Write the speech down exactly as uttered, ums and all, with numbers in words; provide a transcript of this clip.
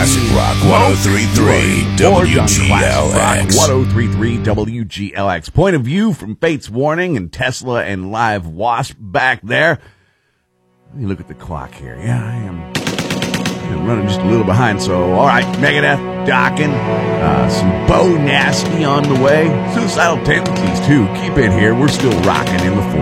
Classic Rock one oh three point three W G L X. one oh three point three W G L X. Point of view from Fates Warning and Tesla and Live Wasp back there. Let me look at the clock here. Yeah, I am I'm running just a little behind. So, all right, Megadeth, Dokken, uh, some Bo Nasty on the way. Suicidal Tendencies, too. Keep it here. We're still rocking in the